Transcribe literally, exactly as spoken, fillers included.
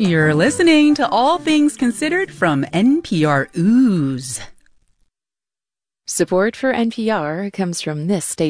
You're listening to All Things Considered from N P R Ooze. Support for N P R comes from this station.